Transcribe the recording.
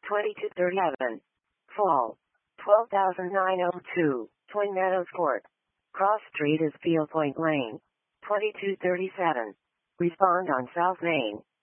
2237. Fall. 12,902. Twin Meadows Court. Cross Street is Field Point Lane. 2237. Respond on South Main.